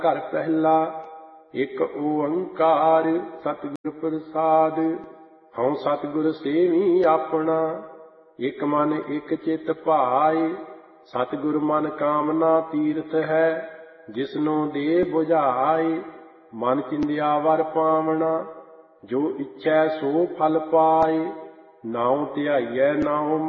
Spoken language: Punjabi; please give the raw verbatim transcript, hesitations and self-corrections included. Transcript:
ਘਰ ਪਹਿਲਾ ਇੱਕ ਓੰਕਾਰ ਸਤਿਗੁਰ ਪ੍ਰਸਾਦ। ਹਉ ਸਤਿਗੁਰ ਸੇਵੀ ਆਪਣਾ ਇੱਕ ਮਨ ਇੱਕ ਚਿਤ ਭਾਏ। ਸਤਿਗੁਰ ਮਨ ਕਾਮਨਾ ਤੀਰਥ ਹੈ ਜਿਸਨੂੰ ਦੇ ਬੁਝਾਏ। ਮਨ ਚਿੰਦਿਆ ਵਰ ਪਾਵਣਾ ਜੋ ਇੱਛੈ ਸੋ ਫਲ ਪਾਏ। ਨਾਉ ਧਿਆਈਐ ਨਾਉ